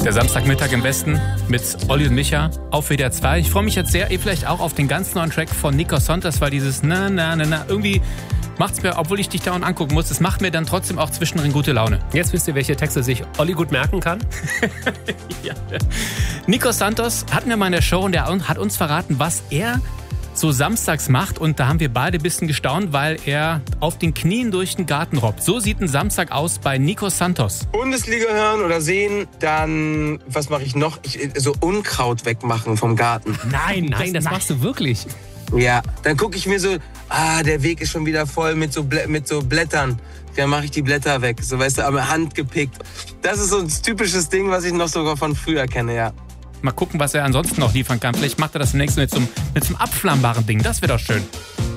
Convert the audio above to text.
Der Samstagmittag im Westen mit Olli und Micha auf WDR 2. Ich freue mich jetzt sehr, vielleicht auch auf den ganz neuen Track von Nico Santos, weil dieses na, irgendwie macht's mir, obwohl ich dich dauernd angucken muss, es macht mir dann trotzdem auch zwischendrin gute Laune. Jetzt wisst ihr, welche Texte sich Olli gut merken kann? Ja. Nico Santos hatten wir mal in der Show und der hat uns verraten, was er so samstags macht. Und da haben wir beide ein bisschen gestaunt, weil er auf den Knien durch den Garten robbt. So sieht ein Samstag aus bei Nico Santos. Bundesliga hören oder sehen, dann, was mache ich noch? So Unkraut wegmachen vom Garten. Nein, das machst du wirklich. Ja, dann gucke ich mir so, der Weg ist schon wieder voll mit so Blättern. Dann mache ich die Blätter weg, so weißt du, aber Hand gepickt. Das ist so ein typisches Ding, was ich noch sogar von früher kenne, ja. Mal gucken, was er ansonsten noch liefern kann. Vielleicht macht er das demnächst mit so einem abflammbaren Ding. Das wäre doch schön.